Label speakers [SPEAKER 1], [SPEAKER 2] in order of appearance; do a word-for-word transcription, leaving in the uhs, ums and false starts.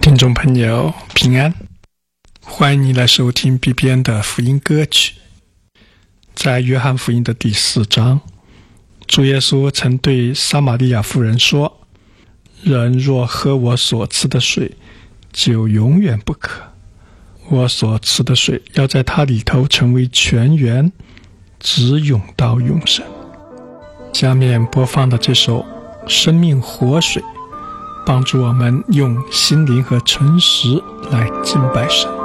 [SPEAKER 1] 听众朋友平安，欢迎你来收听 B B N 的福音歌曲。在约翰福音的第四章，主耶稣曾对撒玛利亚妇人说，人若喝我所赐的水，就永远不渴。我所赐的水要在它里头成为泉源，直涌到永生。下面播放的这首生命活水，帮助我们用心灵和诚实来敬拜神。